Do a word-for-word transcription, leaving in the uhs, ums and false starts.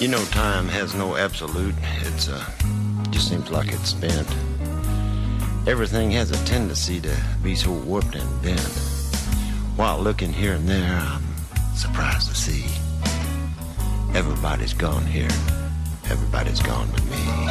You know, time has no absolute. It's, uh, just seems like it's spent. Everything has a tendency to be so warped and bent. While looking here and there, I'm surprised to see everybody's gone here. Everybody's gone with me.